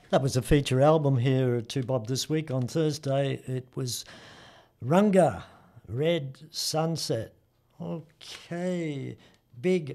That was a feature album here at 2Bob this week. On Thursday, it was Runga, Red Sunset. Okay, Big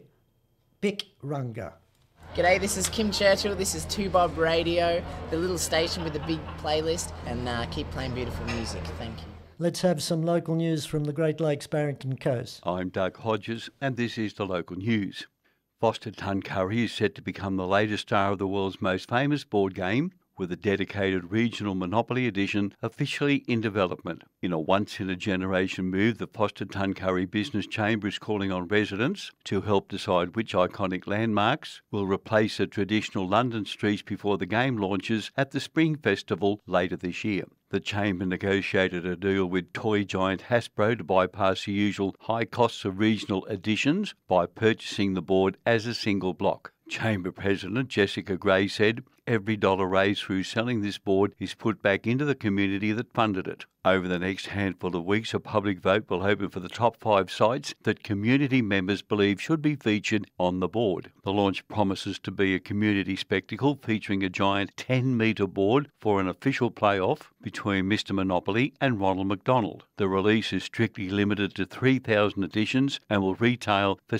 Runga. G'day, this is Kim Churchill. This is 2Bob Radio, the little station with a big playlist, and keep playing beautiful music. Thank you. Let's have some local news from the Great Lakes Barrington Coast. I'm Doug Hodges, and this is the local news. Foster Tuncurry is set to become the latest star of the world's most famous board game, with a dedicated regional Monopoly edition officially in development. In a once-in-a-generation move, the Foster Tuncurry Business Chamber is calling on residents to help decide which iconic landmarks will replace the traditional London streets before the game launches at the Spring Festival later this year. The Chamber negotiated a deal with toy giant Hasbro to bypass the usual high costs of regional editions by purchasing the board as a single block. Chamber President Jessica Gray said, "Every dollar raised through selling this board is put back into the community that funded it." Over the next handful of weeks, a public vote will open for the top 5 sites that community members believe should be featured on the board. The launch promises to be a community spectacle featuring a giant 10-metre board for an official playoff between Mr Monopoly and Ronald McDonald. The release is strictly limited to 3,000 editions and will retail for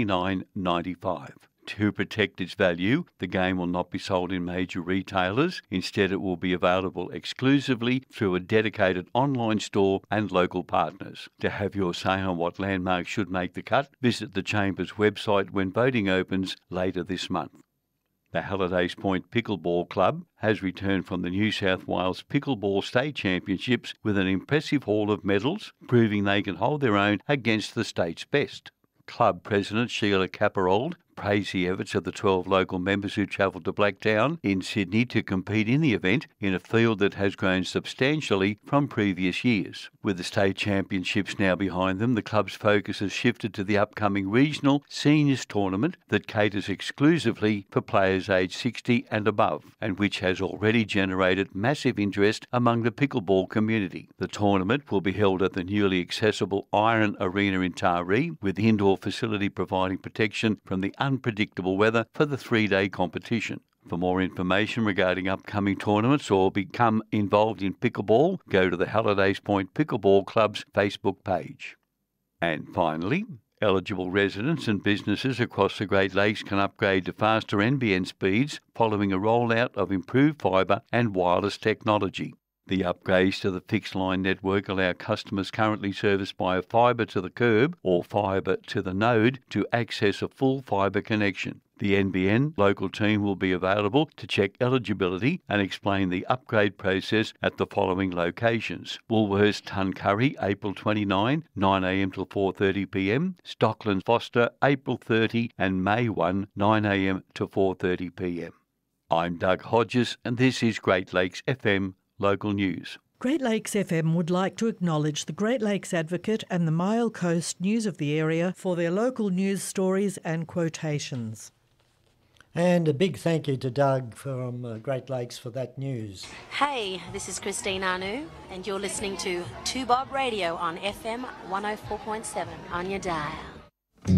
$69.95. To protect its value, the game will not be sold in major retailers. Instead, it will be available exclusively through a dedicated online store and local partners. To have your say on what landmarks should make the cut, visit the Chamber's website when voting opens later this month. The Hallidays Point Pickleball Club has returned from the New South Wales Pickleball State Championships with an impressive haul of medals, proving they can hold their own against the state's best. Club President Sheila Caparold praised the efforts of the 12 local members who travelled to Blacktown in Sydney to compete in the event in a field that has grown substantially from previous years. With the state championships now behind them, the club's focus has shifted to the upcoming regional seniors tournament that caters exclusively for players aged 60 and above, and which has already generated massive interest among the pickleball community. The tournament will be held at the newly accessible Iron Arena in Taree, with the indoor facility providing protection from the unpredictable weather for the 3-day competition. For more information regarding upcoming tournaments or become involved in pickleball, go to the Hallidays Point Pickleball Club's Facebook page. And finally, eligible residents and businesses across the Great Lakes can upgrade to faster NBN speeds following a rollout of improved fibre and wireless technology. The upgrades to the fixed line network allow customers currently serviced by a fibre to the curb or fibre to the node to access a full fibre connection. The NBN local team will be available to check eligibility and explain the upgrade process at the following locations: Woolworths Tuncurry, April 29, 9am till 4:30pm, Stockland Foster, April 30 and May 1, 9am to 4:30pm. I'm Doug Hodges and this is Great Lakes FM Local News. Great Lakes FM would like to acknowledge the Great Lakes Advocate and the Mile Coast News of the area for their local news stories and quotations. And a big thank you to Doug from Great Lakes for that news. Hey, this is Christine Anu, and you're listening to 2Bob Radio on FM 104.7 on your dial.